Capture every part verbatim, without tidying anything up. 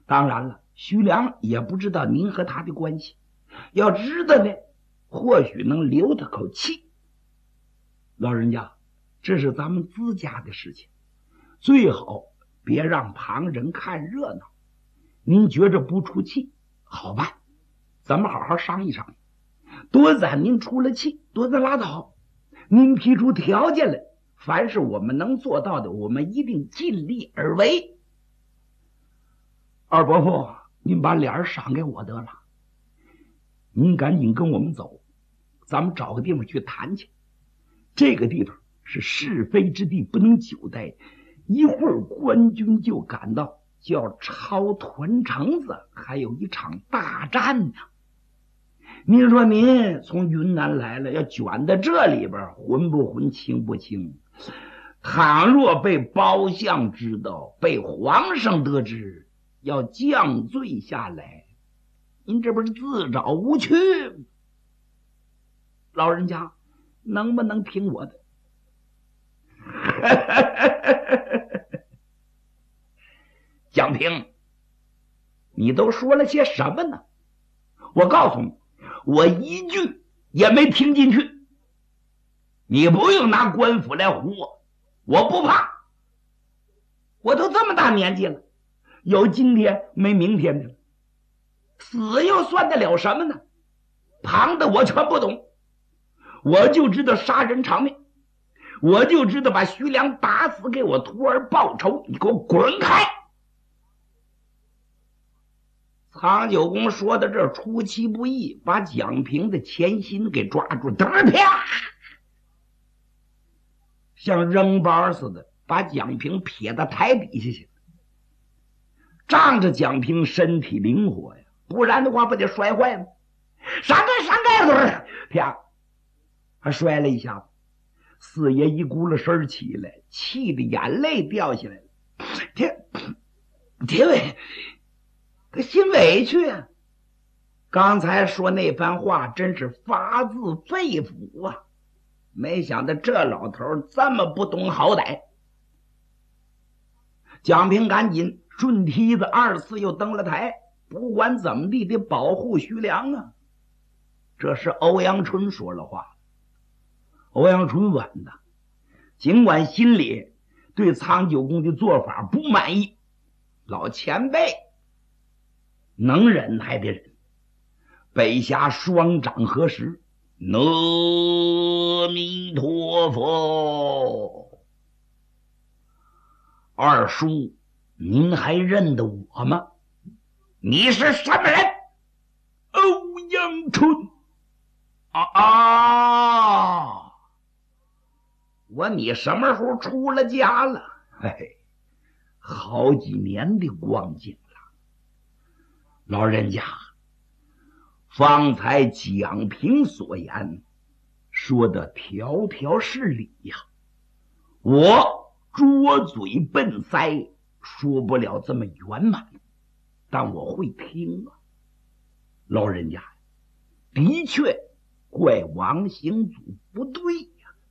当然了，徐良也不知道您和他的关系，要知道呢，或许能留他口气。老人家，这是咱们自家的事情，最好别让旁人看热闹。您觉着不出气，好办，咱们好好商议商议。多攒您出了气，多咱拉倒。您提出条件来，凡是我们能做到的，我们一定尽力而为。二伯父，您把脸赏给我得了，您赶紧跟我们走，咱们找个地方去谈去。这个地方是是非之地，不能久待，一会儿官军就赶到，就要抄屯城子，还有一场大战呢。您说您从云南来了，要卷在这里边，混不混，清不清？倘若被包相知道，被皇上得知，要降罪下来，您这不是自找无趣吗？老人家能不能听我的？蒋平，你都说了些什么呢？我告诉你，我一句也没听进去。你不用拿官府来唬我，我不怕。我都这么大年纪了，有今天没明天的了，死又算得了什么呢？旁的我全不懂，我就知道杀人偿命，我就知道把徐良打死，给我徒儿报仇。你给我滚开！苍九公说到这儿出其不意，把蒋平的前心给抓住，嘚儿啪，像扔包似的把蒋平撇到台底下去。仗着蒋平身体灵活呀，不然的话不得摔坏吗？闪开闪开，啪，还摔了一下子。四爷一咕噜身起来，气得眼泪掉下来了。铁铁伟，他心委屈啊！刚才说那番话真是发自肺腑啊！没想到这老头这么不懂好歹。蒋平赶紧顺梯子二次又登了台，不管怎么地得保护徐良啊！这是欧阳春说了话。欧阳春稳的，尽管心里对苍九公的做法不满意，老前辈能忍还得忍。北峡双掌合十，阿弥陀佛。二叔，您还认得我吗？你是什么人？欧阳春。啊啊！我你什么时候出了家了？嘿，好几年的光景了。老人家，方才蒋平所言说的条条是理呀。我拙嘴笨腮，说不了这么圆满，但我会听啊。老人家，的确怪王行祖不对呀。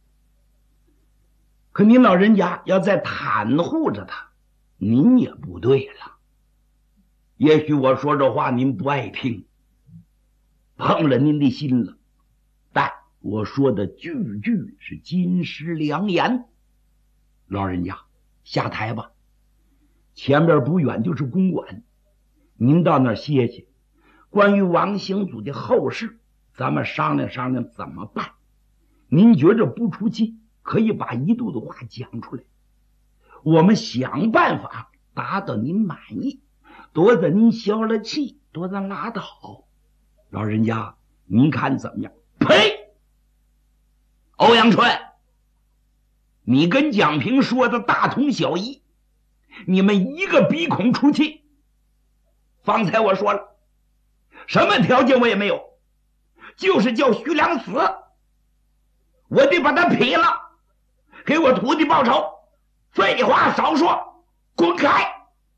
可您老人家要再袒护着他，您也不对了。也许我说这话您不爱听，碰了您的心了，但我说的句句是金石良言。老人家下台吧，前边不远就是公馆，您到那儿歇歇。关于王行祖的后事，咱们商量商量怎么办。您觉着不出气，可以把一肚子话讲出来，我们想办法达到您满意，多子您消了气，多子拉倒。老人家您看怎么样？呸！欧阳春，你跟蒋平说的大同小异，你们一个鼻孔出气。方才我说了，什么条件我也没有，就是叫徐良死，我得把他劈了，给我徒弟报仇。废话少说，滚开！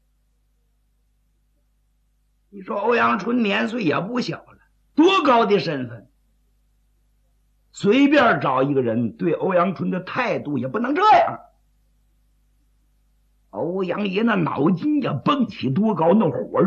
你说欧阳春年岁也不小了，多高的身份，随便找一个人对欧阳春的态度也不能这样。欧阳爷那脑筋也蹦起多高，那火